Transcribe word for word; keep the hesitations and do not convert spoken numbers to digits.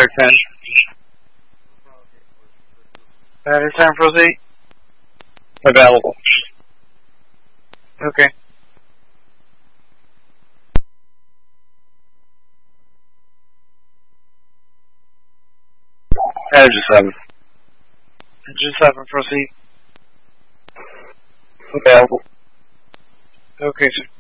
ten. Battery time, proceed. Available. Okay. Energy seven. Energy seven, proceed. Available. Okay, sir.